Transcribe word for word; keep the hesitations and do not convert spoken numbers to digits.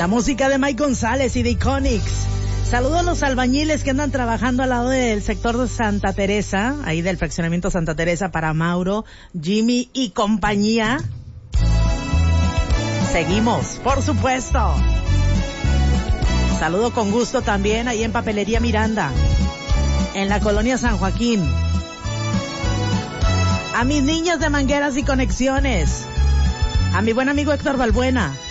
música de Mike González y de Iconics. Saludos a los albañiles que andan trabajando al lado del sector de Santa Teresa, ahí del fraccionamiento Santa Teresa, para Mauro, Jimmy y compañía. Seguimos, por supuesto. Saludo con gusto también ahí en Papelería Miranda, en la colonia San Joaquín. A mis niñas de Mangueras y Conexiones. A mi buen amigo Héctor Balbuena.